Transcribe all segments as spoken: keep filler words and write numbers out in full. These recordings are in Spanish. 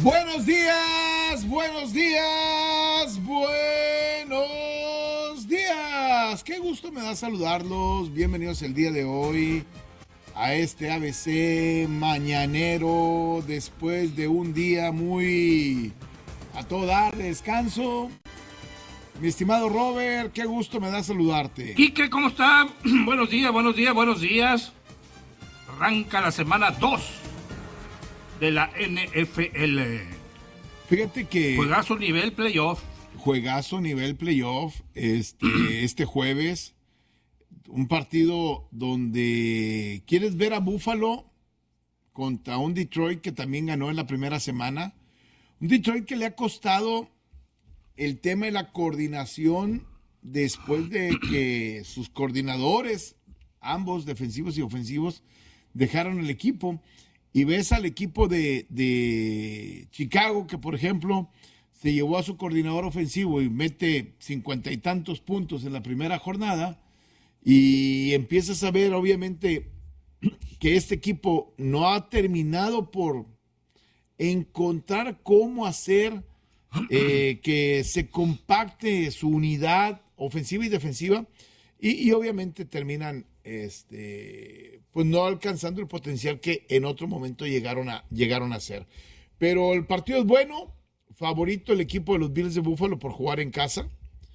Buenos días, buenos días, buenos días. Qué gusto me da saludarlos. Bienvenidos el día de hoy a este A B C mañanero después de un día muy a todo dar de descanso. Mi estimado Robert, qué gusto me da saludarte. Quique, ¿cómo está? Buenos días, buenos días, buenos días. Arranca la semana dos de la N F L. Fíjate que... Juegazo nivel playoff. Juegazo nivel playoff este, este jueves. Un partido donde quieres ver a Buffalo contra un Detroit que también ganó en la primera semana. Un Detroit que le ha costado el tema de la coordinación después de que sus coordinadores, ambos defensivos y ofensivos, dejaron el equipo. Y ves al equipo de, de Chicago que, por ejemplo, se llevó a su coordinador ofensivo y mete cincuenta y tantos puntos en la primera jornada, y empiezas a ver, obviamente, que este equipo no ha terminado por encontrar cómo hacer eh, que se compacte su unidad ofensiva y defensiva, y, y obviamente terminan este, pues no alcanzando el potencial que en otro momento llegaron a, llegaron a ser. Pero el partido es bueno, favorito el equipo de los Bills de Buffalo por jugar en casa,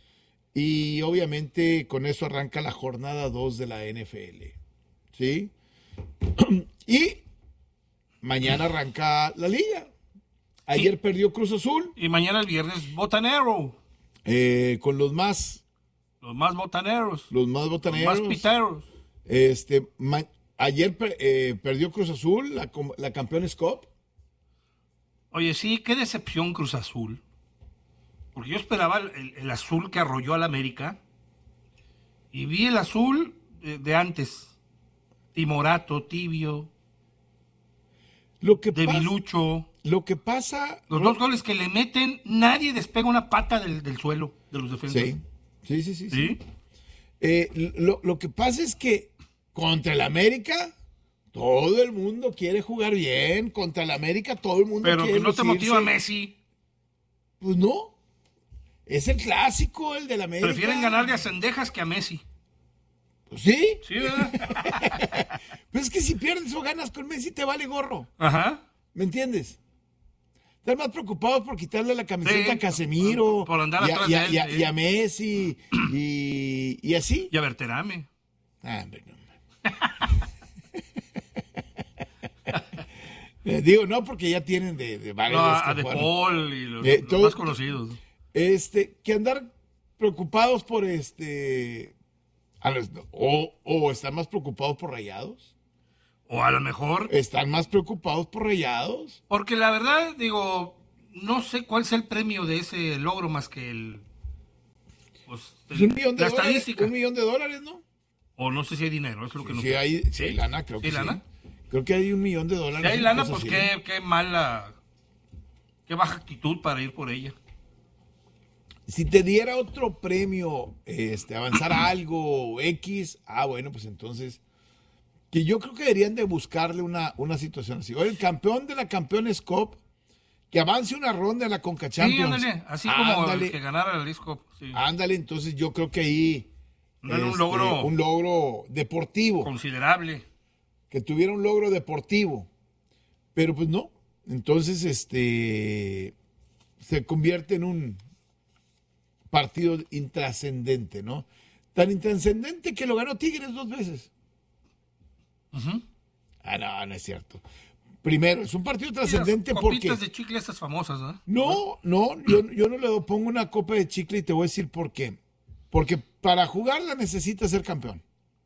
y obviamente con eso arranca la jornada dos de la N F L, ¿sí? Y mañana arranca la liga. Ayer sí perdió Cruz Azul. Y mañana el viernes botanero. Eh, con los más... Los más botaneros. Los más botaneros. Los más piteros. Este, ma, ayer eh, perdió Cruz Azul, la, la Campeones Cup. Oye, sí, qué decepción Cruz Azul. Porque yo esperaba el, el azul que arrolló al América. Y vi el azul de, de antes. Timorato, tibio. Lo que debilucho. Pasa, lo que pasa... Los dos goles que le meten, nadie despega una pata del, del suelo de los defensas. Sí, sí, sí, sí. ¿Sí? sí. Eh, lo, lo que pasa es que contra el América, todo el mundo quiere jugar bien. Contra el América, todo el mundo Pero quiere que no te lucirse. motiva Messi. Pues no. Es el clásico, el del América. Prefieren ganarle a Cendejas que a Messi. Pues sí. Sí, ¿verdad? Pero es que si pierdes o ganas con Messi, te vale gorro. Ajá. ¿Me entiendes? Están más preocupados por quitarle la camiseta Sí, a Casemiro, por, por andar y, a, atrás y, a, de él, y, a, sí. y a Messi, y, y así. Y a Berterame. Ah, hombre, no. Eh, Digo, no, porque ya tienen de, de varios. No, a, que a De juegan. Paul y los, Eh, los todo- más conocidos. Este, que andar preocupados por este. a los- o, o están más preocupados por Rayados. O a lo mejor, Están más preocupados por Rayados. porque la verdad, digo, no sé cuál sea el premio de ese logro más que el... Pues, Es un millón de la dólares. estadística. Un millón de dólares, ¿no? O no sé si hay dinero, eso es lo que no Sí, sé. hay, sí hay lana, creo que ¿Sí sí. hay lana? Creo que hay un millón de dólares. Si hay una lana, cosa pues así. qué, qué mala, qué baja actitud para ir por ella. Si te diera otro premio, este, avanzar a algo X, ah, bueno, pues entonces, que yo creo que deberían de buscarle una, una situación así. Oye, el campeón de la Campeones Cup, que avance una ronda en la Conca Sí, Champions. ándale, así como Ándale, el que ganara la Lisco. Sí. ándale, entonces yo creo que ahí... No era un este, logro- un logro deportivo. Considerable. Que tuviera un logro deportivo. Pero pues no. Entonces, este... se convierte en un partido intrascendente, ¿no? Tan intrascendente que lo ganó Tigres dos veces. Ujú. Ah, no, no es cierto. Primero, es un partido trascendente Y las porque... copitas de chicle estas famosas, ¿no? No, no, yo, yo no le pongo una copa de chicle y te voy a decir por qué. Porque para jugarla necesitas ser campeón.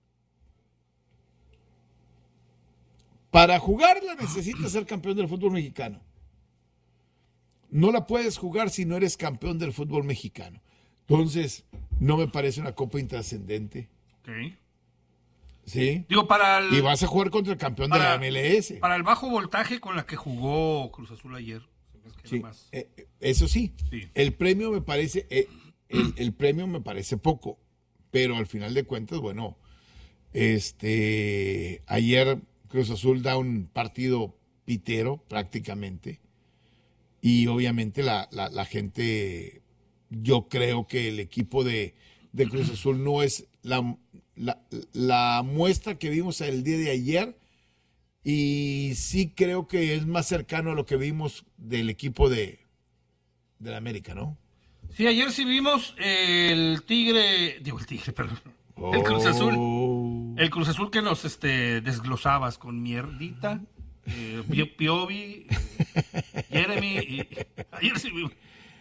Para jugarla necesitas ser campeón del fútbol mexicano. No la puedes jugar si no eres campeón del fútbol mexicano. Entonces, no me parece una copa intrascendente. Ok. ¿Sí? Digo, para el, Y vas a jugar contra el campeón para- de la M L S. para el bajo voltaje con la que jugó Cruz Azul ayer. Se me hace que Sí, era más- eh, eh, eso sí, Sí. el premio me parece, eh, el, el premio me parece poco, pero al final de cuentas, bueno, este, ayer Cruz Azul da un partido pitero prácticamente, y obviamente la, la, la gente, yo creo que el equipo de, de Cruz Azul no es la, la, la muestra que vimos el día de ayer, y sí creo que es más cercano a lo que vimos del equipo de, de la América, ¿no? Sí, ayer sí vimos el Tigre, digo el Tigre, perdón, Oh. el Cruz Azul, el Cruz Azul que nos este, desglosabas con mierdita, eh, Piovi, eh, Jeremy, y, ayer sí vimos.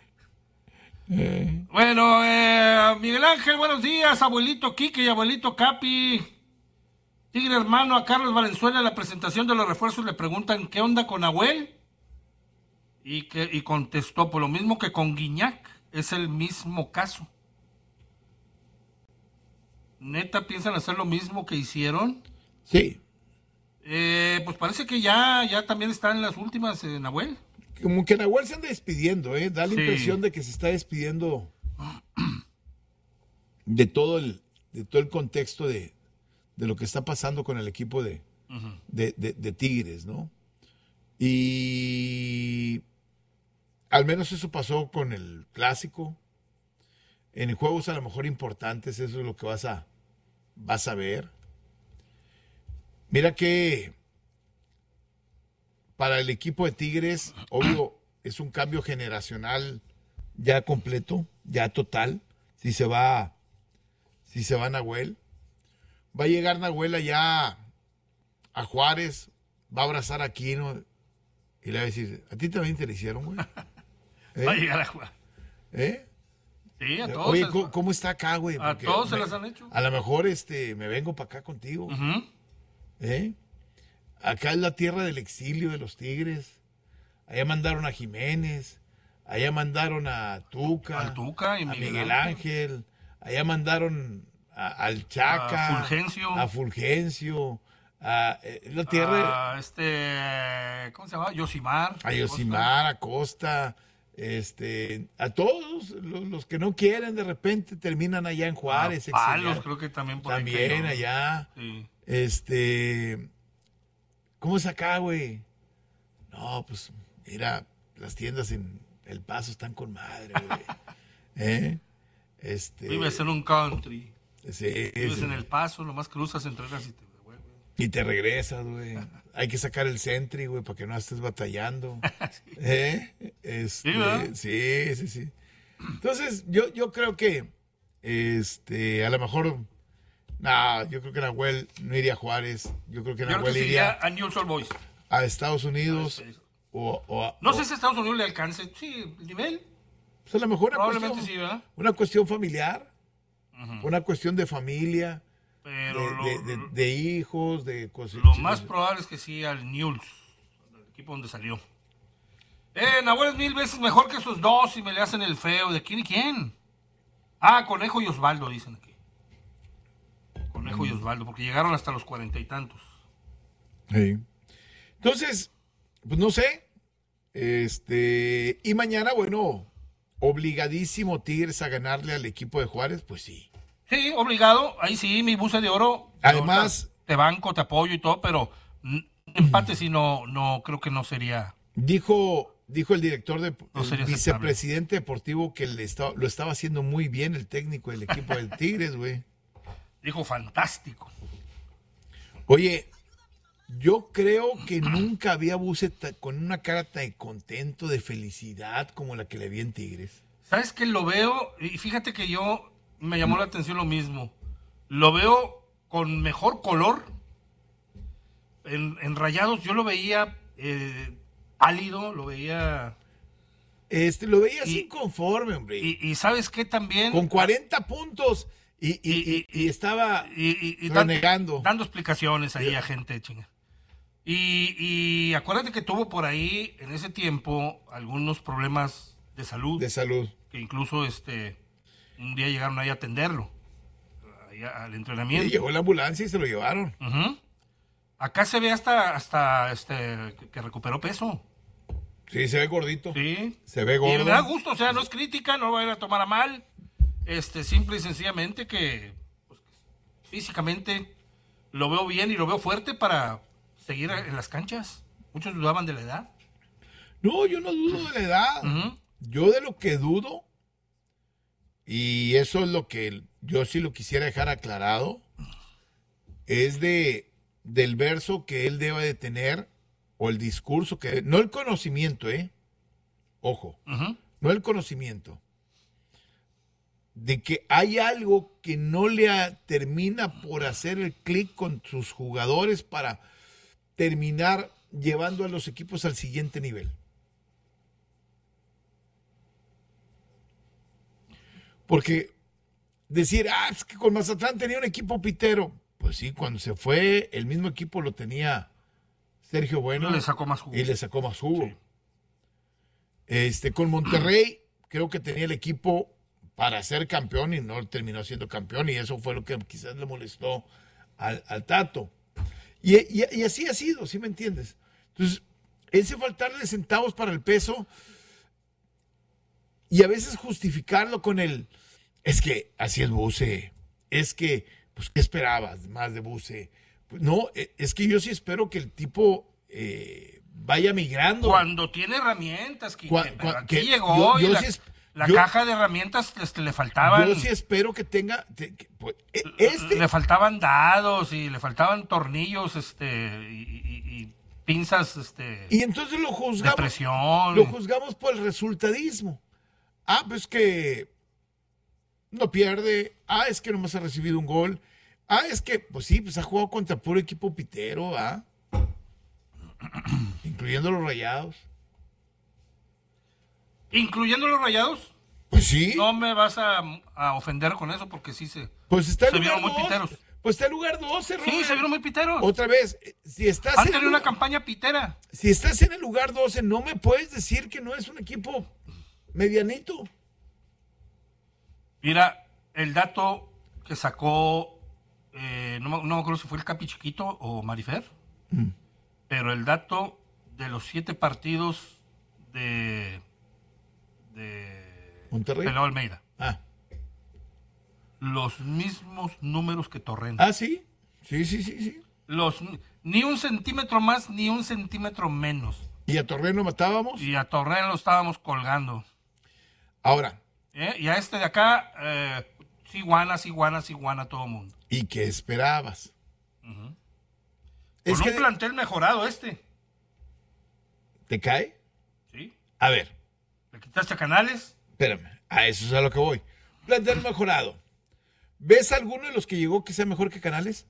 Eh. Bueno, eh, Miguel Ángel, buenos días, abuelito Quique y abuelito Capi. Tigre hermano, a Carlos Valenzuela en la presentación de los refuerzos le preguntan ¿qué onda con Nahuel? Y, que, y contestó, por lo mismo que con Guiñac, es el mismo caso. ¿Neta piensan hacer lo mismo que hicieron? Sí. Eh, pues parece que ya, ya también están en las últimas, eh, Nahuel. Como que Nahuel se anda despidiendo, ¿eh? Da la Sí. impresión de que se está despidiendo de todo el, de todo el contexto de, de lo que está pasando con el equipo de, uh-huh. de, de, de Tigres, ¿no? Y al menos eso pasó con el Clásico. En juegos a lo mejor importantes, eso es lo que vas a, vas a ver. Mira que para el equipo de Tigres, obvio, es un cambio generacional ya completo, ya total. Si se va, si se va Nahuel, va a llegar Nahuel allá a Juárez, va a abrazar a Aquino y le va a decir, ¿a ti también te lo hicieron, güey? ¿Eh? Va a llegar a Juárez. ¿Eh? Sí, a todos. Oye, ¿cómo, ¿cómo está acá, güey? A Porque todos se me, las han hecho. A lo mejor este, me vengo para acá contigo. Uh-huh. ¿Eh? Acá es la tierra del exilio de los Tigres. Allá mandaron a Jiménez, allá mandaron a Tuca, Al Tuca y a Miguel, Miguel Ángel. Ángel, allá mandaron a, al Chaca, a Fulgencio, a Fulgencio, a eh, la tierra, a este, ¿cómo se llama? Yosimar, a Yosimar, a Costa, este, a todos los, los que no quieren de repente terminan allá en Juárez. A Palos, creo que también por ahí También cayó. allá. Sí. Este, ¿cómo es acá, güey? No, pues, mira, las tiendas en El Paso están con madre, güey. ¿Eh? Este, Vives en un country. Sí, Vives sí. en El Paso, nomás cruzas, entregas y te devuelves. Y te regresas, güey. Hay que sacar el Sentry, güey, para que no estés batallando. sí. ¿Eh? Este, sí, sí, sí, sí. Entonces, yo, yo creo que, este, a lo mejor... No, yo creo que Nahuel no iría a Juárez. Yo creo que Nahuel yo creo que iría a Newell's Old Boys. A Estados Unidos. A o, o a, no o, sé si a Estados Unidos le alcance. Sí, el nivel. Pues a lo mejor una Probablemente cuestión, sí, ¿verdad? Una cuestión familiar. Uh-huh. Una cuestión de familia. Pero de, lo, de, de, de hijos, de cosas. Lo más probable es que sí al Newell's, el equipo donde salió. Eh, Nahuel es mil veces mejor que esos dos y me le hacen el feo. ¿De quién y quién? Ah, Conejo y Osvaldo, dicen aquí. Conejo y Osvaldo, porque llegaron hasta los cuarenta y tantos. Sí. Entonces, pues no sé. Este, y mañana, bueno, obligadísimo Tigres a ganarle al equipo de Juárez, pues sí. Sí, obligado. Ahí sí, mi buce de oro. Además, te banco, te apoyo y todo, pero empate sí no, no creo que no sería. Dijo, dijo el director de no el vicepresidente deportivo que le estaba, lo estaba haciendo muy bien el técnico del equipo del Tigres, güey. Dijo fantástico. Oye, yo creo que nunca había Buse con una cara tan contento, de felicidad, como la que le vi en Tigres. ¿Sabes qué? Lo veo, y fíjate que yo me llamó la atención lo mismo. Lo veo con mejor color. En, en Rayados yo lo veía eh, pálido, lo veía... Este, lo veías y, inconforme, hombre. Y, y ¿sabes qué también? Con cuarenta puntos... Y, y, y, y, y estaba y, y, renegando. Dando, dando explicaciones ahí sí. a gente chinga. Y, y acuérdate que tuvo por ahí, en ese tiempo, algunos problemas de salud. De salud. Que incluso este un día llegaron ahí a atenderlo. Ahí al entrenamiento. Y llegó la ambulancia y se lo llevaron. Uh-huh. Acá se ve hasta, hasta este que recuperó peso. Sí, se ve gordito. Sí. Se ve gordo. Y me da gusto, o sea, no es crítica, no va a ir a tomar a mal. Este, simple y sencillamente que pues, físicamente lo veo bien y lo veo fuerte para seguir en las canchas. Muchos dudaban de la edad. No, yo no dudo de la edad. Uh-huh. Yo de lo que dudo, y eso es lo que yo sí lo quisiera dejar aclarado, es de del verso que él debe de tener, o el discurso que... No el conocimiento, ¿eh? Ojo, Uh-huh. no el conocimiento. De que hay algo que no le a- termina por hacer el clic con sus jugadores para terminar llevando a los equipos al siguiente nivel. Porque decir, ah, es que con Mazatlán tenía un equipo pitero. Pues sí, cuando se fue, el mismo equipo lo tenía Sergio Bueno. Le sacó más jugo. Y le sacó más jugo. Sí. Este, con Monterrey, creo que tenía el equipo para ser campeón y no terminó siendo campeón. Y eso fue lo que quizás le molestó al, al Tato. Y, y, y así ha sido, ¿sí me entiendes? Entonces, ese faltarle centavos para el peso y a veces justificarlo con el, es que así es Buse, es que, pues, ¿qué esperabas más de Buse? Pues, no, e- es que yo sí espero que el tipo eh, vaya migrando. Cuando tiene herramientas, Quique, Cua- pero cua- aquí que llegó yo- y yo la, sí es- la yo- caja de herramientas este, le faltaban. Yo sí espero que tenga, te- que, pues, e- este, Le faltaban dados y le faltaban tornillos, este, y, y- y pinzas, este, y entonces lo de juzgamos, presión. lo juzgamos por el resultadismo. Ah, pues que no pierde. Ah, es que nomás ha recibido un gol. Ah, es que, pues sí, pues ha jugado contra puro equipo pitero, ¿ah? Incluyendo los Rayados. Incluyendo los Rayados. Pues sí. No me vas a, a ofender con eso porque sí se... Pues está en se lugar vieron muy dos. piteros. Pues está en lugar doce, Sí, Robert. se vieron muy piteros. Otra vez, eh, si estás, Han en tenido el, una campaña pitera. si estás en el lugar doce, no me puedes decir que no es un equipo medianito. Mira, el dato que sacó, eh, no, me- no me acuerdo si fue el Capi Chiquito o Marifer, Mm. pero el dato de los siete partidos de, de Monterrey. Pelao Almeida. Ah. Los mismos números que Torrent. Ah, sí. Sí, sí, sí, sí. Los, ni un centímetro más, ni un centímetro menos. Y a Torreno matábamos. Y a Torrent lo estábamos colgando. Ahora, ¿eh? Y a este de acá, eh, ciguana, ciguana, ciguana, todo el mundo. ¿y qué esperabas? Es Con que un plantel mejorado este. te cae. ¿Sí? A ver, Le quitaste a Canales. espérame. A eso es a lo que voy. Plantel mejorado. ¿Ves alguno de los que llegó que sea mejor que Canales?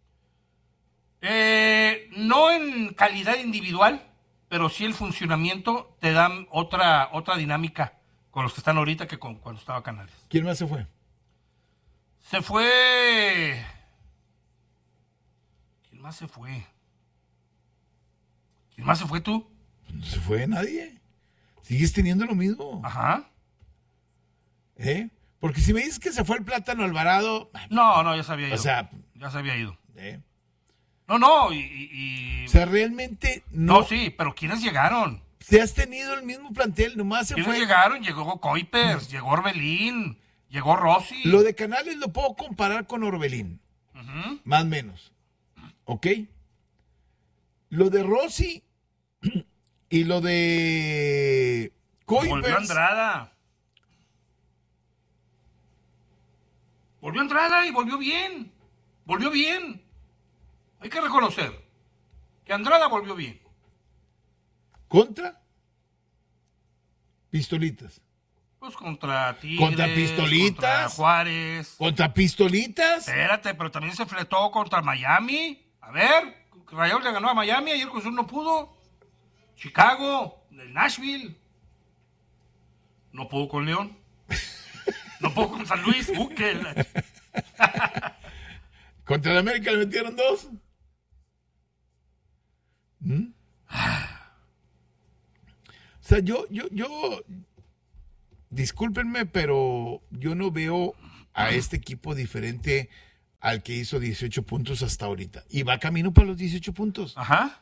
Eh, no en calidad individual, pero sí el funcionamiento te dan otra, otra dinámica con los que están ahorita que con cuando estaba Canales. ¿Quién más se fue? Se fue. ¿Quién más se fue? ¿Quién más se fue tú? No se fue nadie. Sigues teniendo lo mismo. Ajá. ¿Eh? Porque si me dices que se fue el Plátano Alvarado, No, no, ya se había ido. o sea, ya se había ido. ¿eh? No, no, y. y- y- O sea, realmente no. no, sí, pero ¿quiénes llegaron? Si has tenido el mismo plantel, nomás se ¿Quiénes fue. llegaron? Llegó Kuipers, llegó Orbelín, llegó Rossi. Lo de Canales lo puedo comparar con Orbelín, Ujú. más o menos. ¿Ok? Lo de Rossi y lo de Volvió Kuipers. Andrada. Volvió Andrada y volvió bien. Volvió bien. Hay que reconocer que Andrada volvió bien. ¿Contra? Pistolitas. Pues contra Tigres, Contra Pistolitas. contra Juárez. ¿Contra Pistolitas? Espérate, pero también se fletó contra Miami. A ver, Rayados le ganó a Miami, ayer Cruz Azul no pudo. Chicago, el Nashville. No pudo con León. No pudo con San Luis. Uh, que la- ¿Contra el América le metieron dos? ¿Mm? O sea, yo, yo, yo, discúlpenme, pero yo no veo a este equipo diferente al que hizo dieciocho puntos hasta ahorita. Y va camino para los dieciocho puntos. Ajá.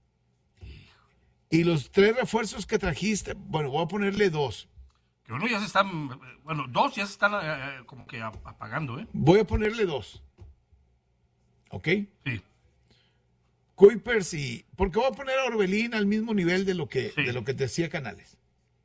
Y los tres refuerzos que trajiste, bueno, voy a ponerle dos. Que uno ya se están, bueno, dos ya se están eh, como que ap- apagando, ¿eh? Voy a ponerle dos. ¿Ok? Sí. Kuipers y... Porque voy a poner a Orbelín al mismo nivel de lo que, sí. de lo que te decía Canales.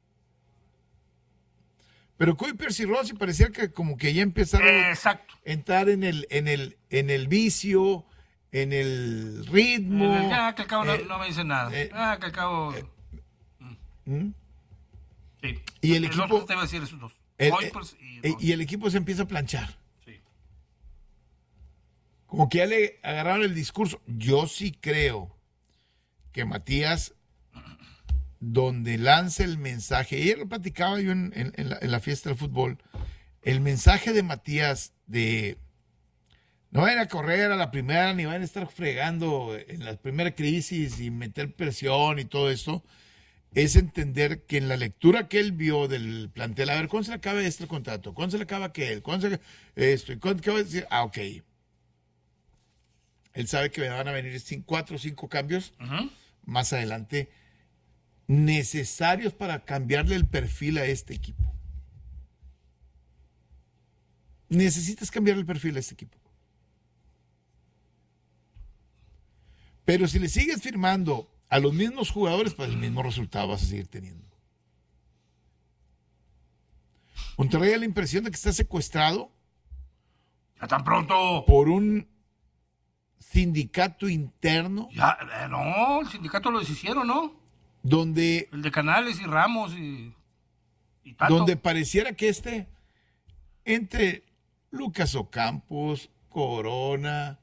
Pero Kuipers y Rossi parecía que como que ya empezaron eh, a entrar en el, en el, en el vicio, en el ritmo. En el, ya, que al cabo eh, no, no me dice nada. Eh, ah, que al cabo... Eh, ¿Mm? Sí. Y el, el equipo... Te iba a decir esos dos. El, y, y el equipo se empieza a planchar. Sí. Como que ya le agarraron el discurso. Yo sí creo que Matías, donde lanza el mensaje, ayer lo platicaba yo en, en, en, la, en la fiesta del fútbol, el mensaje de Matías de no vayan a correr a la primera, ni van a estar fregando en la primera crisis y meter presión y todo esto, es entender que en la lectura que él vio del plantel, a ver, ¿cuándo se le acaba este contrato? ¿Cuándo se le acaba aquel? ¿Cuándo se le esto? ¿Y cuándo qué va a decir? Ah, ok. Él sabe que van a venir cuatro o cinco cambios uh-huh. más adelante necesarios para cambiarle el perfil a este equipo. Necesitas cambiarle el perfil a este equipo. Pero si le sigues firmando a los mismos jugadores, pues el mismo resultado vas a seguir teniendo. Monterrey da la impresión de que está secuestrado. Ya tan pronto. Por un sindicato interno. Ya, eh, no, el sindicato lo deshicieron, ¿no? Donde. El de Canales y Ramos y. y Tato. Donde pareciera que este. Entre Lucas Ocampos, Corona,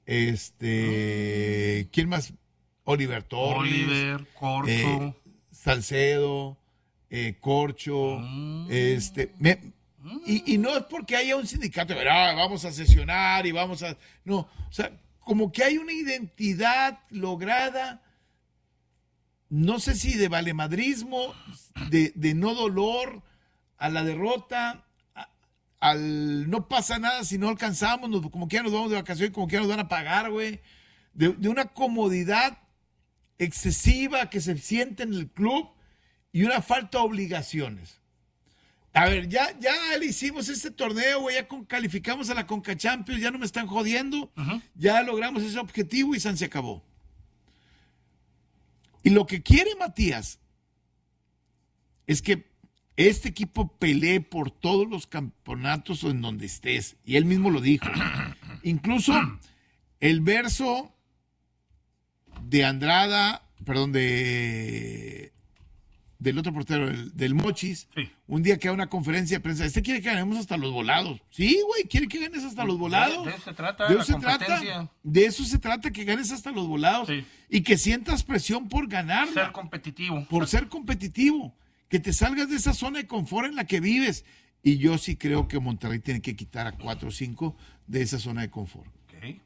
este. Mm. ¿Quién más? Oliver Torres, Oliver, Corcho, eh, Salcedo, eh, Corcho, mm. este, me, mm. y, y no es porque haya un sindicato, ah, vamos a sesionar y vamos a, no, o sea, como que hay una identidad lograda, no sé si de valemadrismo, de, de no dolor a la derrota, a, al no pasa nada si no alcanzamos, nos, como que ya nos vamos de vacaciones, como que ya nos van a pagar, güey, de, de una comodidad excesiva que se siente en el club y una falta de obligaciones. A ver, ya, ya le hicimos este torneo, güey, ya con, calificamos a la Conca Champions, ya no me están jodiendo, uh-huh. ya logramos ese objetivo y San se acabó. Y lo que quiere Matías es que este equipo pelee por todos los campeonatos en donde estés, y él mismo lo dijo. Incluso el verso de Andrada, perdón, de del otro portero, del, del Mochis, sí. Un día que da una conferencia de prensa, este quiere que ganemos hasta los volados. Sí, güey, quiere que ganes hasta los volados. De, de eso se trata, de eso se competencia. Trata, de eso se trata, que ganes hasta los volados. Sí. Y que sientas presión por ganar. Ser competitivo. Por ser competitivo. Que te salgas de esa zona de confort en la que vives. Y yo sí creo que Monterrey tiene que quitar a cuatro o cinco de esa zona de confort. Okay.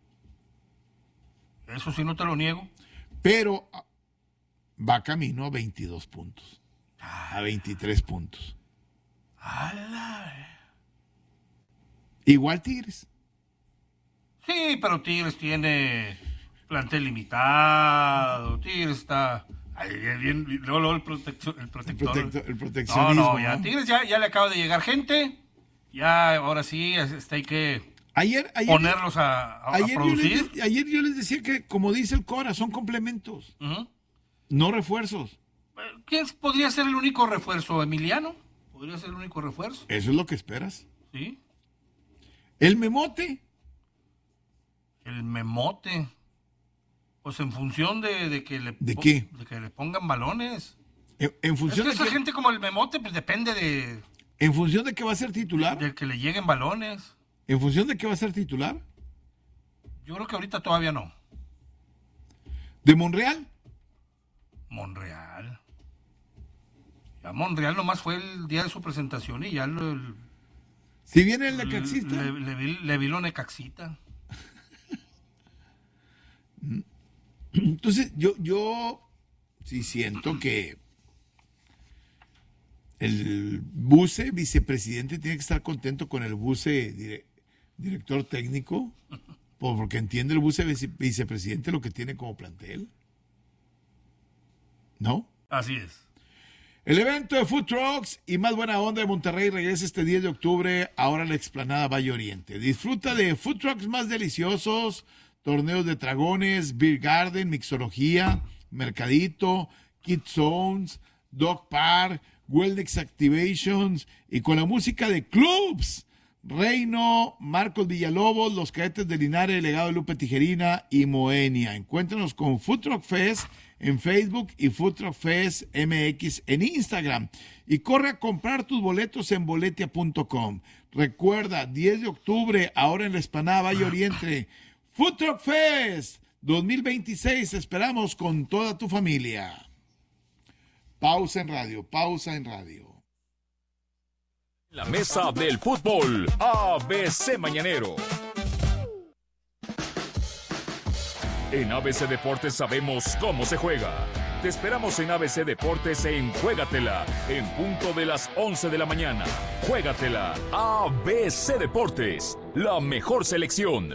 Eso sí no te lo niego. Pero va camino a veintidós puntos. A veintitrés puntos. ¡Hala! Igual Tigres. Sí, pero Tigres tiene plantel limitado. Tigres está... Ahí bien, bien, luego, luego el, proteccio, el protector. El, protecto, el proteccionismo. No, no, ya. Tigres ya, ya le acaba de llegar gente. Ya, ahora sí, este, hay que... Ayer, ayer, ponerlos a, a, ayer a producir. Yo les, ayer yo les decía que, como dice el Cora, son complementos, uh-huh. no refuerzos. ¿Quién podría ser el único refuerzo? ¿Emiliano? ¿Podría ser el único refuerzo? Eso es lo que esperas. Sí. ¿El Memote? El Memote. Pues en función de, de que le ¿De qué? De que le pongan balones. En, en función es que de esa que, gente como el Memote, pues depende de... ¿En función de que va a ser titular? De, de que le lleguen balones. ¿En función de que va a ser titular? Yo creo que ahorita todavía no. ¿De Monreal? Monreal. Ya Monreal nomás fue el día de su presentación y ya lo... El, si viene el necaxista. Le, le, le, le vi lo necaxita. Entonces, yo, yo sí siento que el Buce, vicepresidente, tiene que estar contento con el Buce, dire, director técnico, porque entiende el Buce vice, vicepresidente lo que tiene como plantel. ¿No? Así es. El evento de Food Trucks y más buena onda de Monterrey regresa este diez de octubre, ahora a la explanada Valle Oriente. Disfruta de Food Trucks más deliciosos, torneos de dragones, Beer Garden, mixología, mercadito, Kid Zones, Dog Park, Wellness Activations y con la música de clubs. Reino, Marcos Villalobos, Los Cadetes de Linares, el Legado de Lupe Tijerina y Moenia. Encuéntranos con Food Truck Fest en Facebook y Food Truck Fest M X en Instagram. Y corre a comprar tus boletos en boletia punto com. Recuerda, diez de octubre, ahora en la Esplanada Valle Oriente, Food Truck Fest dos mil veintiséis. Esperamos con toda tu familia. Pausa en radio, pausa en radio. La mesa del fútbol, A B C Mañanero. En A B C Deportes sabemos cómo se juega. Te esperamos en A B C Deportes en Juégatela, en punto de las once de la mañana. Juégatela, A B C Deportes, la mejor selección.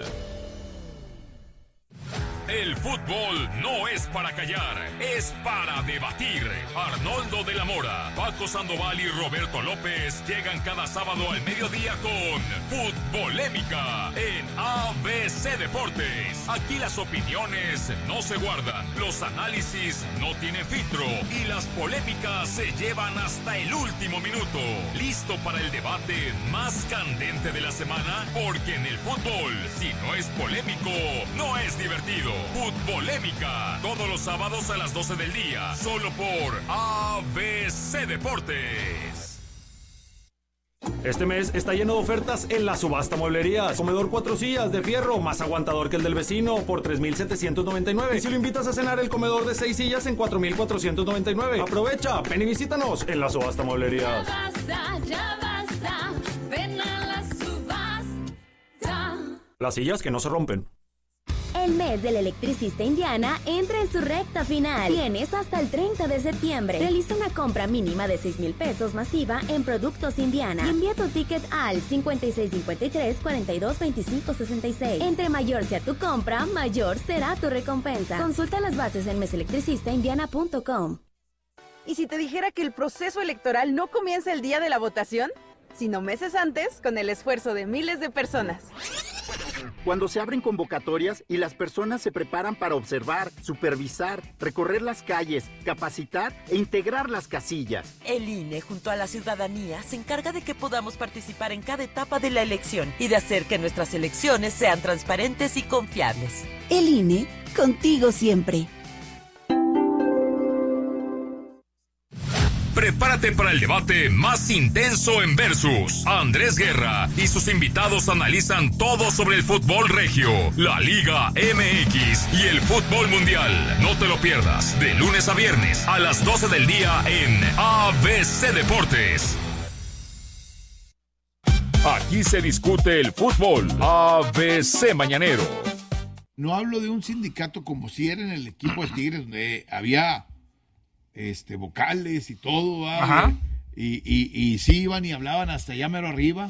El fútbol no es para callar, es para debatir. Arnoldo de la Mora, Paco Sandoval y Roberto López llegan cada sábado al mediodía con Futbolémica en A B C Deportes. Aquí las opiniones no se guardan, los análisis no tienen filtro y las polémicas se llevan hasta el último minuto. ¿Listo para el debate más candente de la semana? Porque en el fútbol, si no es polémico, no es divertido. Futbolémica, todos los sábados a las doce del día, solo por A B C Deportes. Este mes está lleno de ofertas en la subasta Mueblerías. Comedor cuatro sillas de fierro, más aguantador que el del vecino, por tres mil setecientos noventa y nueve. Y si lo invitas a cenar, el comedor de seis sillas en cuatro mil cuatrocientos noventa y nueve. Aprovecha, ven y visítanos en la subasta Mueblerías. Ya basta, ya basta, ven a la subasta. Las sillas que no se rompen. El mes del electricista Indiana entra en su recta final. Tienes hasta el treinta de septiembre. Realiza una compra mínima de seis mil pesos masiva en Productos Indiana y envía tu ticket al cincuenta y seis cincuenta y tres, cuarenta y dos veinticinco sesenta y seis. Entre mayor sea tu compra, mayor será tu recompensa. Consulta las bases en mes electricista indiana punto com. ¿Y si te dijera que el proceso electoral no comienza el día de la votación, sino meses antes, con el esfuerzo de miles de personas? Cuando se abren convocatorias y las personas se preparan para observar, supervisar, recorrer las calles, capacitar e integrar las casillas. El I N E, junto a la ciudadanía, se encarga de que podamos participar en cada etapa de la elección y de hacer que nuestras elecciones sean transparentes y confiables. El I N E, contigo siempre. Prepárate para el debate más intenso en Versus. Andrés Guerra y sus invitados analizan todo sobre el fútbol regio, la Liga M X y el fútbol mundial. No te lo pierdas, de lunes a viernes a las doce del día en A B C Deportes. Aquí se discute el fútbol. A B C Mañanero. No hablo de un sindicato como si era en el equipo de Tigres, donde había este vocales y todo, ¿vale? Ajá. Y, y, y sí iban y hablaban hasta allá mero arriba.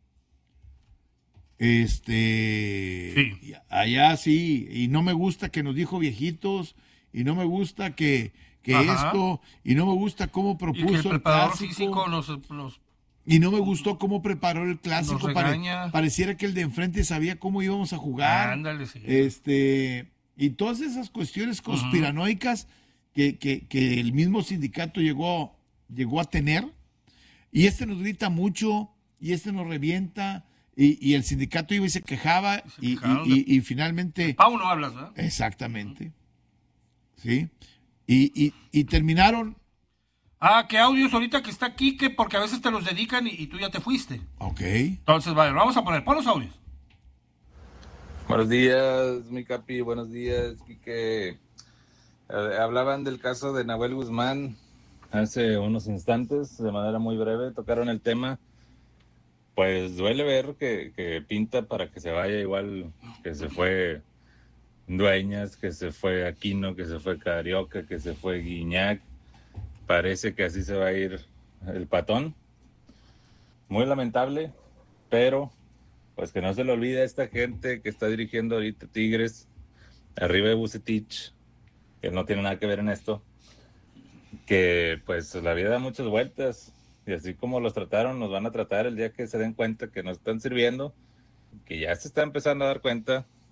Este Sí. y allá sí, y no me gusta que nos dijo viejitos, y no me gusta que, que Ajá. esto, y no me gusta cómo Y que propuso el el preparador clásico, físico nos, nos y no me gustó cómo preparó el clásico. Nos pare- regaña. pareciera que el de enfrente sabía cómo íbamos a jugar. Ándale, sí. Este, y todas esas cuestiones conspiranoicas que, que, que el mismo sindicato llegó, llegó a tener, y este nos grita mucho, y este nos revienta, y, y el sindicato iba y se quejaba, Se y, quejaron y, y, y finalmente, Pau no hablas, ¿verdad? exactamente, ¿sí? Y, y, y terminaron, Ah, qué audios ahorita que está aquí, que porque a veces te los dedican y, y tú ya te fuiste. ok, Entonces, vale, vamos a poner, pon los audios. Buenos días, mi capi, buenos días, Quique. Eh, hablaban del caso de Nahuel Guzmán hace unos instantes, de manera muy breve, tocaron el tema. Pues duele ver que, que pinta para que se vaya igual que se fue Dueñas, que se fue Aquino, que se fue Carioca, que se fue Guiñac. Parece que así se va a ir el Patón. Muy lamentable, pero pues que no se le olvide a esta gente que está dirigiendo ahorita Tigres, arriba de Vucetich, que no tiene nada que ver en esto, que pues la vida da muchas vueltas, y así como los trataron, nos van a tratar el día que se den cuenta que no están sirviendo, que ya se está empezando a dar cuenta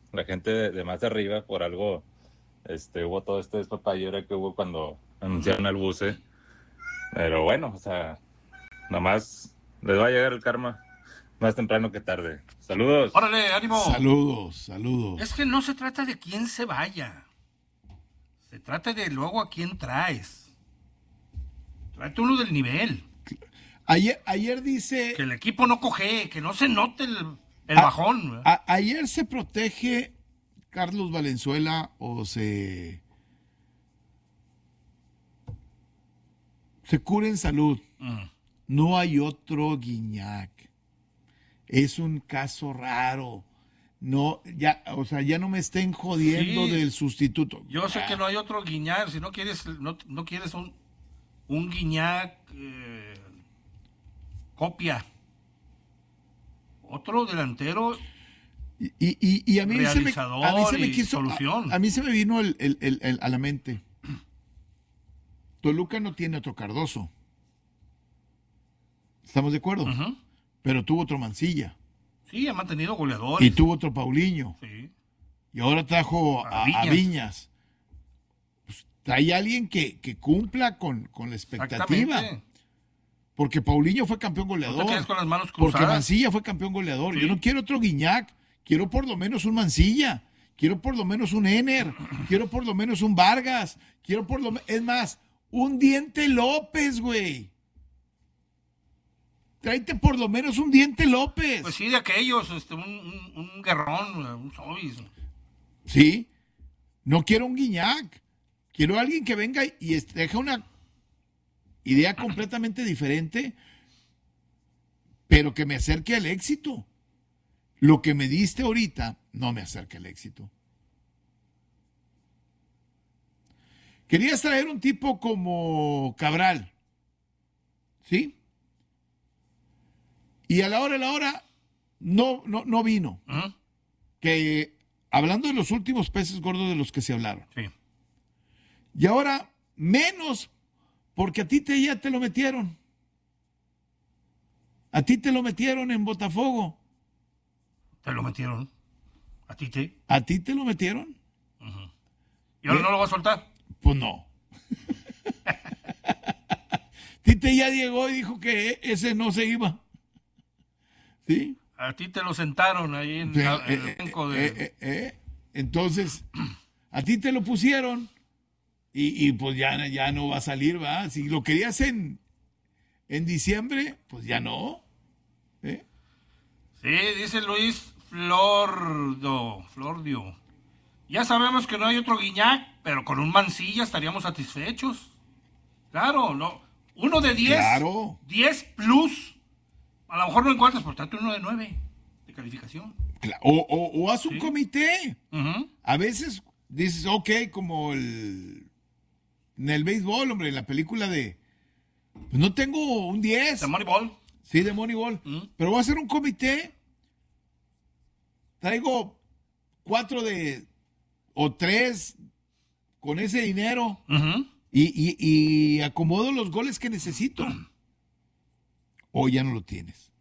la gente de, de más arriba, por algo, este, hubo todo este despapallero que hubo cuando anunciaron al buce. Pero bueno, o sea, nomás les va a llegar el karma más temprano que tarde. Saludos. Órale, ánimo. Saludos, saludos. Es que no se trata de quién se vaya. Se trata de luego a quién traes. Tráete uno del nivel. Ayer, ayer dice... Que el equipo no coge, que no se note el, el a, bajón. A, ayer se protege Carlos Valenzuela o se... Se cura en salud. Mm. No hay otro Guiñac. Es un caso raro. No, ya, o sea, ya no me estén jodiendo sí, del sustituto. Yo sé ah. que no hay otro Guiñac. Si no quieres, no, no quieres un, un Guiñac eh, copia. Otro delantero. Y, y, y a mí se me, a mí se me quiso, solución. A, a mí se me vino el, el, el, el, a la mente. Toluca no tiene otro Cardoso. ¿Estamos de acuerdo? Uh-huh. Pero tuvo otro Mancilla. Sí, ha mantenido goleadores. Y tuvo otro Paulinho. Sí. Y ahora trajo a, a Viñas. A Viñas. Pues, trae a alguien que, que cumpla con, con la expectativa. Porque Paulinho fue campeón goleador. No te quedes con las manos cruzadas. Porque Mancilla fue campeón goleador. Sí. Yo no quiero otro Guiñac. Quiero por lo menos un Mancilla. Quiero por lo menos un Ener. Quiero por lo menos un Vargas. Quiero por lo menos... Es más, un Diente López, güey. Tráete por lo menos un Diente López. Pues sí, de aquellos, este, un, un, un Guerrón, un Sobis. Sí. No quiero un Guiñac. Quiero a alguien que venga y deje una idea completamente diferente, pero que me acerque al éxito. Lo que me diste ahorita no me acerca al éxito. Querías traer un tipo como Cabral, ¿sí? Y a la hora, a la hora, no, no, no vino. Uh-huh. Que, hablando de los últimos peces gordos de los que se hablaron. Sí. Y ahora, menos, porque a ti te, ya te lo metieron. A ti te lo metieron en Botafogo. ¿Te lo metieron? ¿A ti te? ¿A ti te lo metieron? Uh-huh. ¿Y ahora ¿Eh? no lo va a soltar? Pues no. Tite ya llegó y dijo que ese no se iba. ¿Sí? A ti te lo sentaron ahí en, sí, la, en eh, el banco de... Eh, eh, eh. Entonces, a ti te lo pusieron y, y pues ya, ya no va a salir, ¿va? Si lo querías en, en diciembre, pues ya no. ¿Eh? Sí, dice Luis Flordo, Flordio. Ya sabemos que no hay otro Guiñac, pero con un Mancilla estaríamos satisfechos. Claro, no. Uno de diez. Claro. diez plus. A lo mejor no encuentras, por tanto, uno de nueve de calificación. O, o, o haz un sí. comité. Uh-huh. A veces dices, ok, como el, en el béisbol, hombre, en la película de... Pues no tengo un diez. De Moneyball. Sí, de Moneyball. Uh-huh. Pero voy a hacer un comité. Traigo cuatro de... o tres con ese dinero. Uh-huh. y, y, y acomodo los goles que necesito. Hoy ya no lo tienes.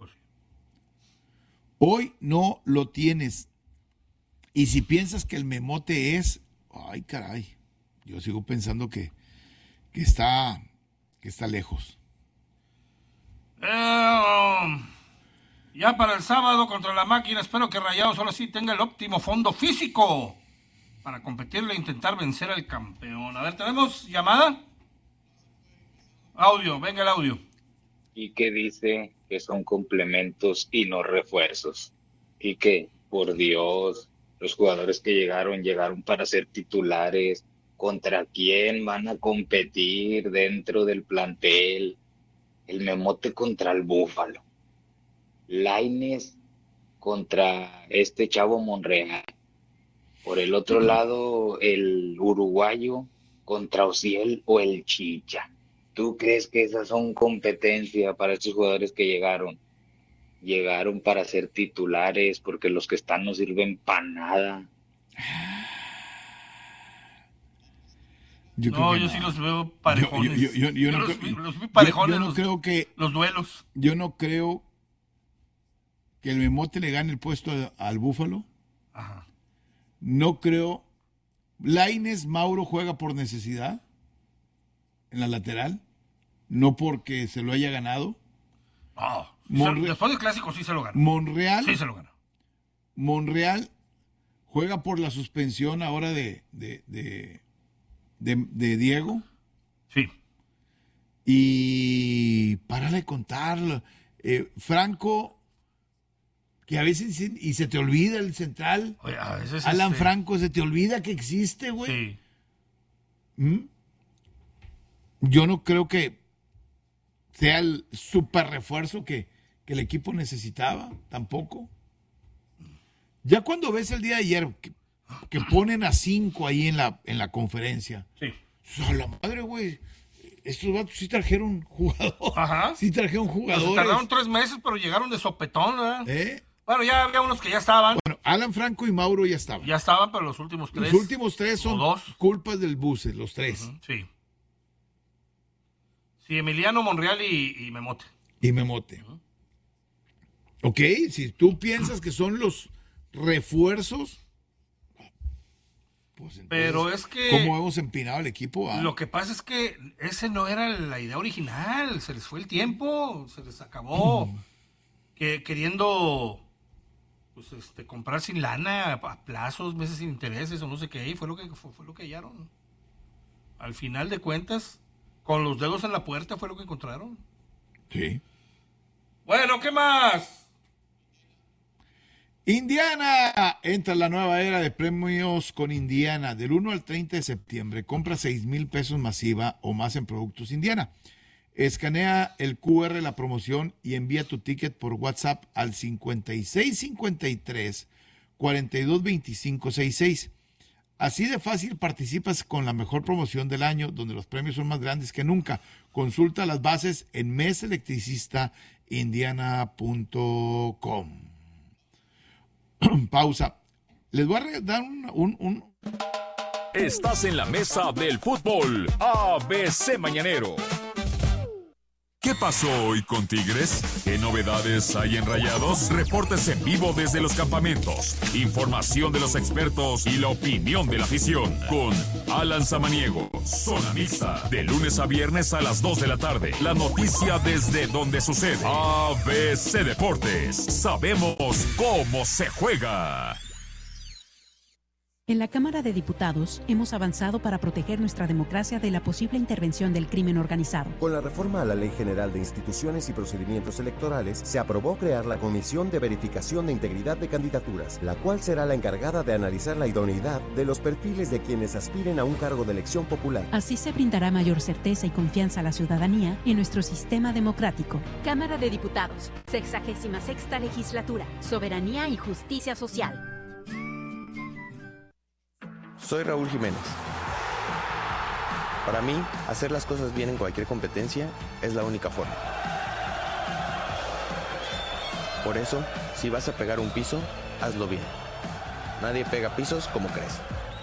Hoy no lo tienes. Y si piensas que el memote es, ay caray, yo sigo pensando que, que está que está lejos. Eh, ya para el sábado contra la Máquina, espero que Rayados solo sí tenga el óptimo fondo físico para competirle e intentar vencer al campeón. A ver, ¿tenemos llamada? Audio, venga el audio. Y que dice que son complementos y no refuerzos. Y que, por Dios, los jugadores que llegaron, llegaron para ser titulares. ¿Contra quién van a competir dentro del plantel? El Memote contra el Búfalo. Lainez contra este chavo Monreal. Por el otro lado, el uruguayo contra Ociel o el Chicha. ¿Tú crees que esas son competencia para estos jugadores que llegaron? Llegaron para ser titulares porque los que están no sirven para nada. Yo no, yo no. sí los veo parejones. Yo, yo, yo, yo, yo no, los, creo, los vi parejones yo, yo no los, creo que, los duelos. Yo no creo que el Memote le gane el puesto al Búfalo. Ajá. No creo. Lainez, Mauro juega por necesidad en la lateral, no porque se lo haya ganado. No, Monre- después del clásico sí se lo ganó. Monreal. Sí se lo ganó. Monreal juega por la suspensión ahora de, de, de, de, de Diego. Sí. Y párale de contar. Eh, Franco, que a veces y se te olvida el central. Oye, a veces Alan este... Franco, se te olvida que existe, güey. Sí. ¿Mm? Yo no creo que sea el super refuerzo que, que el equipo necesitaba, tampoco. Ya cuando ves el día de ayer que, que ponen a cinco ahí en la, en la conferencia. Sí. A la madre, güey. Estos vatos sí trajeron jugadores. Ajá. Sí trajeron jugadores. Pues tardaron tres meses, pero llegaron de sopetón, ¿verdad? ¿Eh? Bueno, ya había unos que ya estaban. Bueno, Alan Franco y Mauro ya estaban. Ya estaban, pero los últimos tres. Los últimos tres son dos. culpas del Buses, los tres. Uh-huh, sí. Sí, Emiliano, Monreal y, y Memote. Y Memote. Uh-huh. Ok, si tú piensas que son los refuerzos, pues entonces, pero es que ¿cómo hemos empinado el equipo? Ah? Lo que pasa es que ese no era la idea original, se les fue el tiempo, se les acabó, mm. que queriendo pues este comprar sin lana, a plazos, meses sin intereses o no sé qué, y fue lo que fue, fue lo que hallaron. Al final de cuentas, con los dedos en la puerta fue lo que encontraron. Sí. Bueno, ¿qué más? Indiana, entra la nueva era de premios con Indiana. Del uno al treinta de septiembre, compra seis mil pesos masiva o más en productos Indiana. Escanea el cu erre de la promoción y envía tu ticket por WhatsApp al cincuenta y seis cincuenta y tres, cuarenta y dos veinticinco sesenta y seis. Así de fácil participas con la mejor promoción del año, donde los premios son más grandes que nunca. Consulta las bases en mes electricista indiana punto com. Pausa. Les voy a dar un, un, un... Estás en la mesa del fútbol A B C Mañanero. ¿Qué pasó hoy con Tigres? ¿Qué novedades hay en Rayados? Reportes en vivo desde los campamentos, información de los expertos y la opinión de la afición. Con Alan Samaniego, Zona Mixta, de lunes a viernes a las dos de la tarde. La noticia desde donde sucede. A B C Deportes. Sabemos cómo se juega. En la Cámara de Diputados hemos avanzado para proteger nuestra democracia de la posible intervención del crimen organizado. Con la reforma a la Ley General de Instituciones y Procedimientos Electorales, se aprobó crear la Comisión de Verificación de Integridad de Candidaturas, la cual será la encargada de analizar la idoneidad de los perfiles de quienes aspiren a un cargo de elección popular. Así se brindará mayor certeza y confianza a la ciudadanía en nuestro sistema democrático. Cámara de Diputados, sexagésima sexta legislatura, soberanía y justicia social. Soy Raúl Jiménez. Para mí, hacer las cosas bien en cualquier competencia es la única forma. Por eso, si vas a pegar un piso, hazlo bien. Nadie pega pisos como Crest.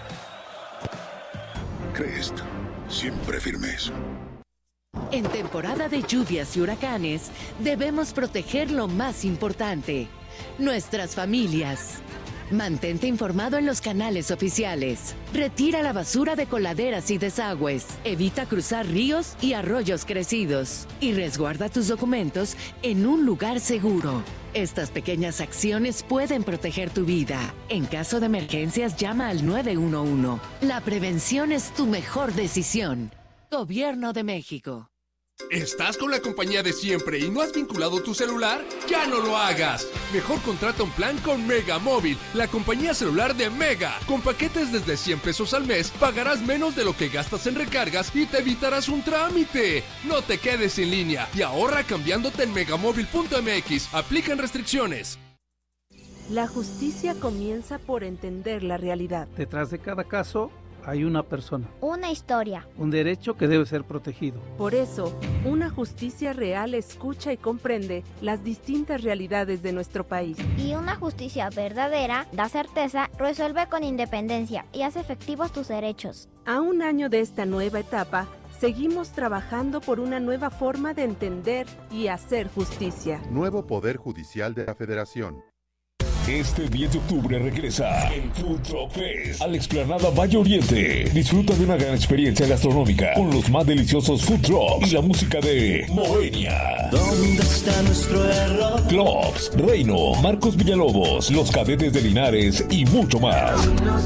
Crest, siempre firmes. En temporada de lluvias y huracanes, debemos proteger lo más importante, nuestras familias. Mantente informado en los canales oficiales. Retira la basura de coladeras y desagües. Evita cruzar ríos y arroyos crecidos. Y resguarda tus documentos en un lugar seguro. Estas pequeñas acciones pueden proteger tu vida. En caso de emergencias, llama al nueve uno uno. La prevención es tu mejor decisión. Gobierno de México. ¿Estás con la compañía de siempre y no has vinculado tu celular? ¡Ya no lo hagas! Mejor contrata un plan con Mega Móvil, la compañía celular de Mega. Con paquetes desde cien pesos al mes, pagarás menos de lo que gastas en recargas y te evitarás un trámite. No te quedes en línea y ahorra cambiándote en megamóvil punto m x. Aplican restricciones. La justicia comienza por entender la realidad. Detrás de cada caso hay una persona. Una historia. Un derecho que debe ser protegido. Por eso, una justicia real escucha y comprende las distintas realidades de nuestro país. Y una justicia verdadera da certeza, resuelve con independencia y hace efectivos tus derechos. A un año de esta nueva etapa, seguimos trabajando por una nueva forma de entender y hacer justicia. Nuevo Poder Judicial de la Federación. Este diez de octubre regresa el Food Truck Fest a la explanada Valle Oriente. Disfruta de una gran experiencia gastronómica con los más deliciosos food trucks y la música de Moenia. ¿Dónde está nuestro error? Clubs, Reino, Marcos Villalobos, Los Cadetes de Linares y mucho más.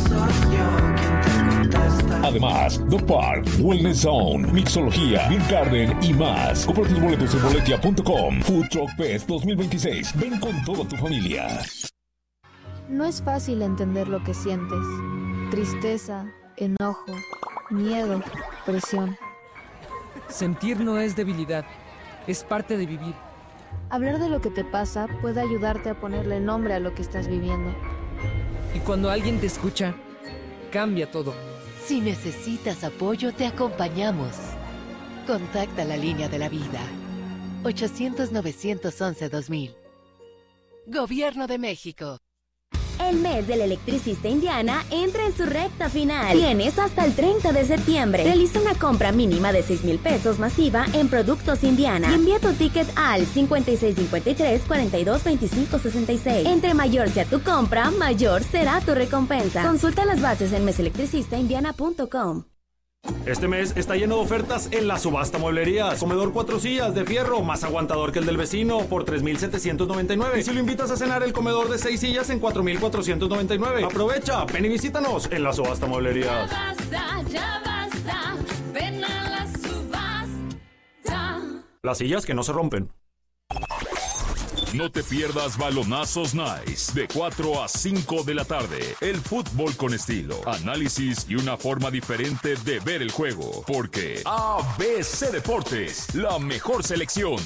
Además, The Park, Wellness Zone, Mixología, Beer Garden y más. Compra tus boletos en boletia punto com. Food Truck Fest dos mil veintiséis. Ven con toda tu familia. No es fácil entender lo que sientes. Tristeza, enojo, miedo, presión. Sentir no es debilidad, es parte de vivir. Hablar de lo que te pasa puede ayudarte a ponerle nombre a lo que estás viviendo. Y cuando alguien te escucha, cambia todo. Si necesitas apoyo, te acompañamos. Contacta la línea de la vida. ochocientos, novecientos once, dos mil. Gobierno de México. El mes del electricista Indiana entra en su recta final. Tienes hasta el treinta de septiembre. Realiza una compra mínima de seis mil pesos masiva en Productos Indiana y envía tu ticket al cincuenta y seis cincuenta y tres, cuarenta y dos veinticinco sesenta y seis. Entre mayor sea tu compra, mayor será tu recompensa. Consulta las bases en mes electricista indiana punto com. Este mes está lleno de ofertas en la subasta mueblerías. Comedor cuatro sillas de fierro, más aguantador que el del vecino, por tres mil setecientos noventa y nueve. Y si lo invitas a cenar, el comedor de seis sillas en cuatro mil cuatrocientos noventa y nueve. Aprovecha, ven y visítanos en la subasta mueblerías. Ya basta, ya basta, ven a la subasta. Las sillas que no se rompen. No te pierdas Balonazos Nice de cuatro a cinco de la tarde. El fútbol con estilo, análisis y una forma diferente de ver el juego. Porque A B C Deportes, la mejor selección.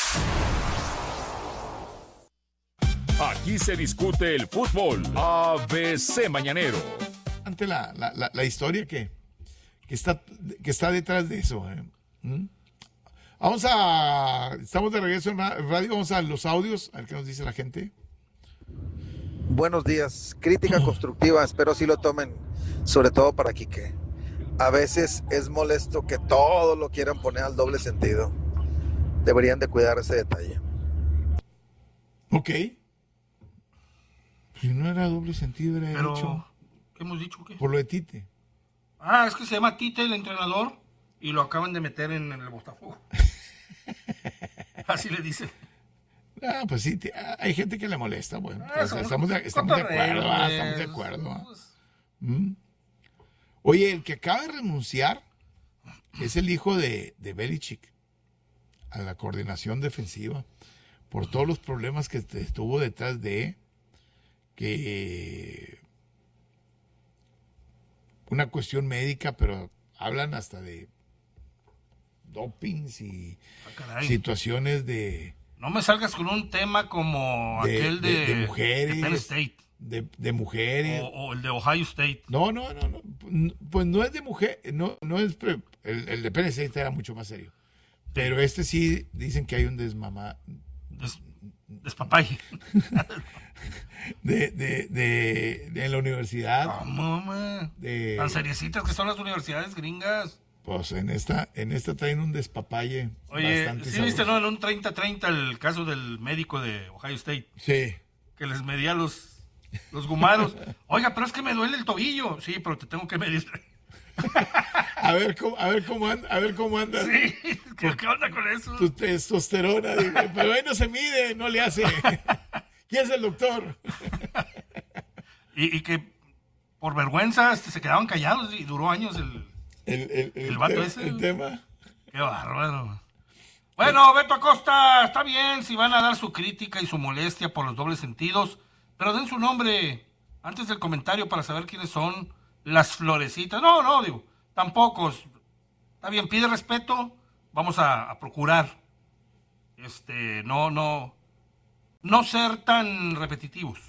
Aquí se discute el fútbol. A B C Mañanero. Ante la, la, la, la historia que, que, está, que está detrás de eso. ¿eh? ¿Mm? Vamos a... Estamos de regreso en radio, vamos a los audios, a ver qué nos dice la gente. Buenos días, crítica constructiva, espero sí lo tomen, sobre todo para Quique. A veces es molesto que todo lo quieran poner al doble sentido. Deberían de cuidar ese detalle. Ok. Si no era doble sentido, era Pero, dicho... ¿qué hemos dicho? ¿Qué? Por lo de Tite. Ah, es que se llama Tite el entrenador y lo acaban de meter en, en el Botafogo. Así le dicen. Ah, pues sí, te, hay gente que le molesta, bueno. Ah, Pues, estamos, de, estamos de acuerdo, ah, estamos de acuerdo. ah. ¿Mm? Oye, el que acaba de renunciar es el hijo de, de Belichick a la coordinación defensiva por todos los problemas que estuvo detrás de que una cuestión médica, pero hablan hasta de dopings y Ah, situaciones de... No me salgas con un tema como de, aquel de, de, de mujeres, de Penn State. De, de mujeres. O, o el de Ohio State. No, no, no, no. Pues no es de mujer, no, no es... El, el de Penn State era mucho más serio. Pero este sí dicen que hay un desmamá... Des, despapalle. de, de, de, de la universidad. ¿Cómo, man? De, Tan seriecitas que son las universidades gringas. Pues en esta, en esta traen un despapalle. Oye, bastante ¿sí viste, sabroso. no? En un treinta treinta el caso del médico de Ohio State. Sí. Que les medía los, los gumaros. Oiga, pero es que me duele el tobillo. Sí, pero te tengo que medir. A ver cómo, a ver cómo anda, a ver cómo anda. Sí, ¿qué, ¿qué onda con eso? Tu testosterona, digo, pero ahí no se mide, no le hace. ¿Quién es el doctor? Y, y que por vergüenza este, se quedaban callados y duró años el, el, el, el, el vato te, ese. El tema. Qué bárbaro. Bueno, Beto Acosta, está bien si van a dar su crítica y su molestia por los dobles sentidos, pero den su nombre antes del comentario para saber quiénes son las florecitas. No, no, digo, tampoco. Está bien, pide respeto, vamos a, a procurar este, no, no, no ser tan repetitivos.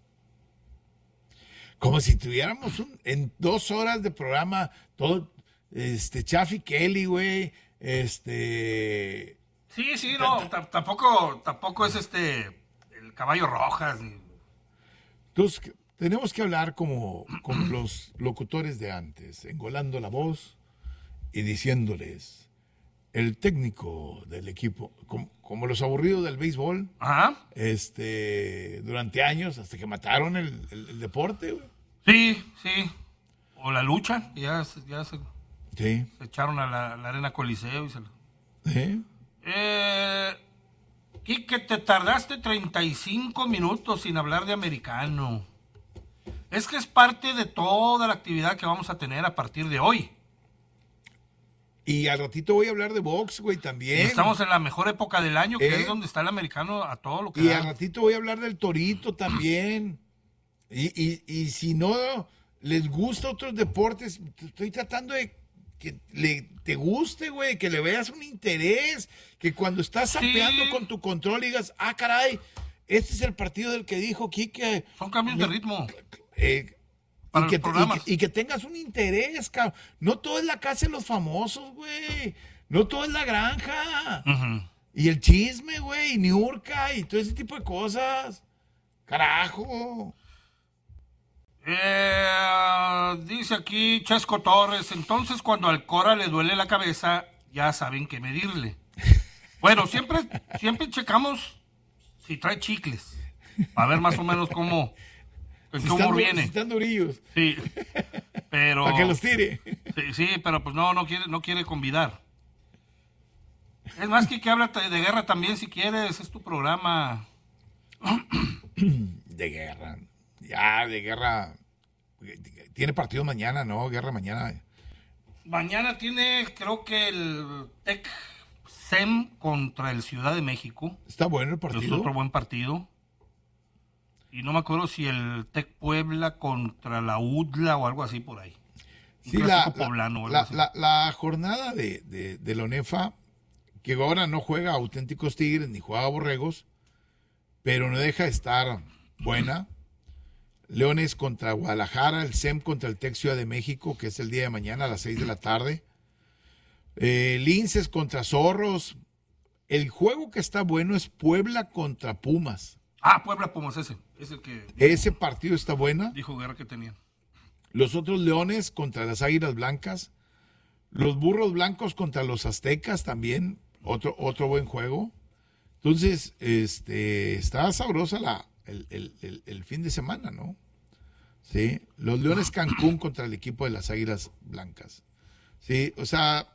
Como si tuviéramos un, en dos horas de programa todo, este, Chaffy Kelly, güey, este... Sí, sí, no, t- tampoco, tampoco es este, el Caballo Rojas. Ni... Entonces, tenemos que hablar como, como los locutores de antes, engolando la voz y diciéndoles, el técnico del equipo, como, como los aburridos del béisbol, Ajá. este, durante años, hasta que mataron el, el, el deporte, güey. Sí, sí. O la lucha, ya, se- ya se, Sí. se echaron a la, la arena Coliseo y se lo... ¿Eh? Eh, Quique, te tardaste treinta y cinco minutos sin hablar de americano. Es que es parte de toda la actividad que vamos a tener a partir de hoy. Y al ratito voy a hablar de box, güey, también. Y estamos en la mejor época del año, que ¿Eh? es donde está el americano a todo lo que Y da. al ratito voy a hablar del torito también. Y, y, y si no les gusta otros deportes, estoy tratando de que le, te guste, güey, que le veas un interés, que cuando estás Sí. sapeando con tu control digas, ah, caray, este es el partido del que dijo Quique. Son cambios de ritmo. Eh, Para y, que, los programas. y, que, y que tengas un interés, cabrón. No todo es la casa de los famosos, güey. No todo es la granja. Ujú. Y el chisme, güey, y Niurka y todo ese tipo de cosas. Carajo. Eh, dice aquí Chesco Torres, entonces cuando al Cora le duele la cabeza, ya saben qué medirle. Bueno, siempre, siempre checamos si trae chicles, a ver más o menos cómo, en Si qué están humor du- viene. si están durillos. Sí, pero... Para que los tire. Sí, sí, pero pues no, no quiere, no quiere convidar. Es más que que habla de guerra también si quieres, es tu programa. De guerra. Ya, de guerra. Tiene partido mañana, ¿no? Guerra mañana. Mañana tiene, creo que el Tec Sem contra el Ciudad de México. Está bueno el Es partido. otro buen partido. Y no me acuerdo si el Tec Puebla contra la U D L A o algo así por ahí. Un Sí, la, clásico la, poblano o algo la, así. la- la jornada de, de, de la ONEFA, que ahora no juega auténticos Tigres ni juega Borregos, pero no deja de estar buena. Leones contra Guadalajara, el S E M contra el Tec Ciudad de México, que es el día de mañana a las seis de la tarde. Eh, Linces contra Zorros. El juego que está bueno es Puebla contra Pumas. Ah, Puebla Pumas, ese. Es el que Ese partido está buena. dijo Guerra que tenía. Los otros Leones contra las Águilas Blancas. Los Burros Blancos contra los Aztecas también. Otro, otro buen juego. Entonces, este, está sabrosa la, el, el- el- el fin de semana, ¿no? Sí. Los Leones Cancún contra el equipo de las Águilas Blancas. Sí, o sea,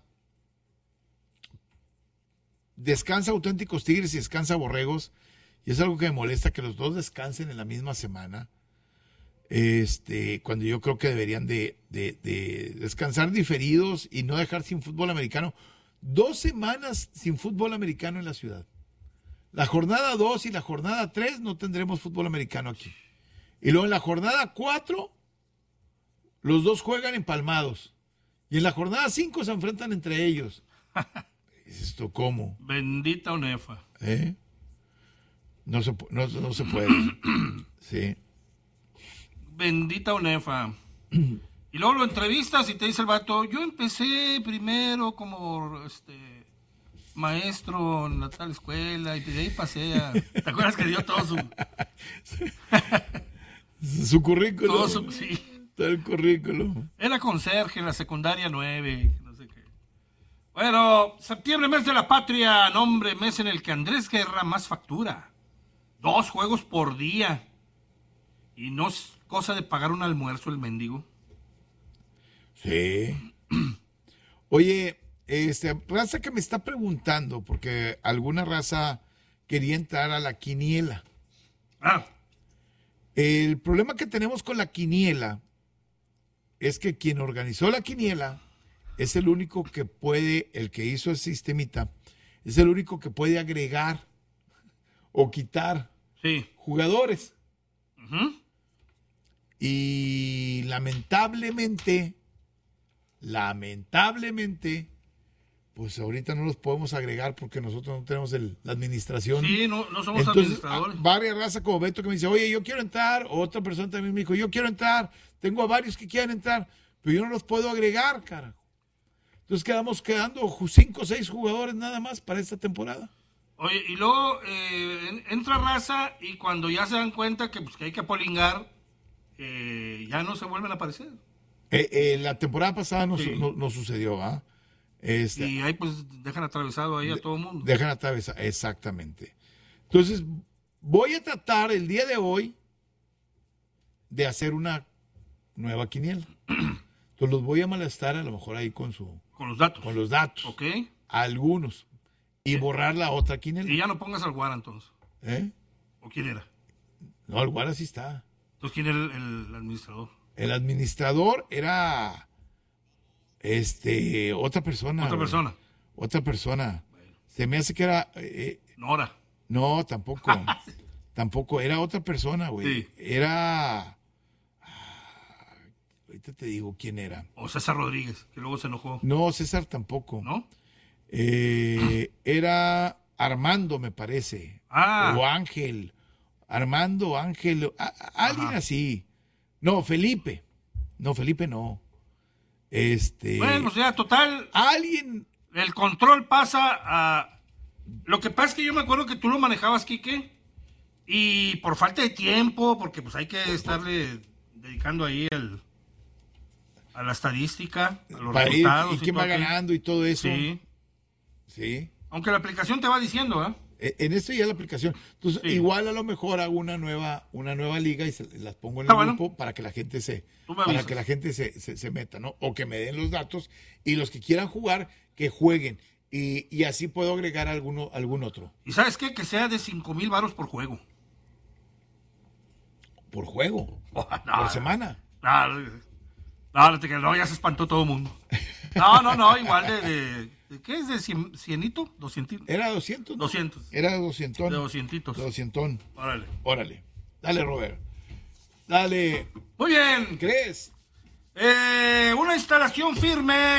descansa Auténticos Tigres y descansa Borregos. Y es algo que me molesta que los dos descansen en la misma semana. Este, cuando yo creo que deberían de, de- de descansar diferidos y no dejar sin fútbol americano. Dos semanas sin fútbol americano en la ciudad. La jornada dos y la jornada tres no tendremos fútbol americano aquí. Y luego en la jornada cuatro, los dos juegan empalmados. Y en la jornada cinco se enfrentan entre ellos. ¿Esto cómo? Bendita ONEFA. ¿Eh? No se, pu- no, no se puede. Sí. Bendita ONEFA. Y luego lo entrevistas y te dice el vato, yo empecé primero como este maestro en la tal escuela y de ahí pasé a... ¿Te acuerdas que dio todo su... Su currículum. Todo su- sí. Todo el currículum. Era conserje en la secundaria nueve, no sé qué. Bueno, septiembre, mes de la patria, nombre, mes en el que Andrés Guerra más factura. Dos juegos por día. Y no es cosa de pagar un almuerzo el mendigo. Sí. Oye, este, raza que me está preguntando, porque alguna raza quería entrar a la quiniela. Ah. El problema que tenemos con la quiniela es que quien organizó la quiniela es el único que puede, el que hizo el sistemita, es el único que puede agregar o quitar sí. jugadores. Ujú. Y lamentablemente, lamentablemente, pues ahorita no los podemos agregar porque nosotros no tenemos el- la administración. Sí, no, no somos Entonces, administradores. a- varias razas como Beto que me dice, oye, yo quiero entrar. Otra persona también me dijo, yo quiero entrar. Tengo a varios que quieren entrar, pero yo no los puedo agregar, carajo. Entonces quedamos quedando ju- cinco o seis jugadores nada más para esta temporada. Oye, y luego eh, en- entra raza y cuando ya se dan cuenta que, pues, que hay que apolingar, eh, ya no se vuelven a aparecer. Eh, eh, la temporada pasada no, Sí. su- no, no sucedió, ¿ah? Este, y ahí pues dejan atravesado ahí a todo el mundo. Dejan atravesar, exactamente. Entonces, voy a tratar el día de hoy de hacer una nueva quiniela. Entonces los voy a molestar a lo mejor ahí con su... Con los datos. Con los datos. Ok. Algunos. Y borrar la otra quiniela. Y ya no pongas al Guara entonces. ¿Eh? ¿O quién era? No, el Guara sí está. Entonces, ¿quién era el, el administrador? El administrador era... Este, otra persona. Otra güey. persona. Otra persona. Bueno. Se me hace que era... Eh, Nora. No, tampoco. Tampoco. Era otra persona, güey. Sí. Era... Ah, ahorita te digo quién era. O César Rodríguez, que luego se enojó. No, César tampoco. ¿No? Eh, era Armando, me parece. Ah. O Ángel. Armando, Ángel. A, a, alguien Ajá. así. No, Felipe. No, Felipe no. Este. Bueno, o sea, total. Alguien. El control pasa a. Lo que pasa es que yo me acuerdo que tú lo manejabas, Quique. Y por falta de tiempo, porque pues hay que estarle dedicando ahí el, a la estadística, a los Para resultados. Ir, y quién va ganando y todo eso. Sí. Sí. Aunque la aplicación te va diciendo, ¿eh? En esto ya la aplicación. Entonces, sí. igual a lo mejor hago una nueva, una nueva liga y se, las pongo en el Está grupo bueno. para que la gente se, para que la gente se, se, se meta, ¿no? O que me den los datos y los que quieran jugar, que jueguen. Y, y así puedo agregar alguno, algún otro. ¿Y sabes qué? Que sea de cinco mil varos por juego. ¿Por juego? Oh, no, ¿Por semana? No, no, no, no, ya se espantó todo el mundo. No, no, no, igual de... de ¿De qué es? ¿De cien, cienito? ¿Doscientito? Era doscientos. ¿no? doscientos. Era doscientón. De doscientitos. De doscientón. Órale. Órale. Dale, Robert. Dale. Muy bien. ¿Crees? Eh, una instalación firme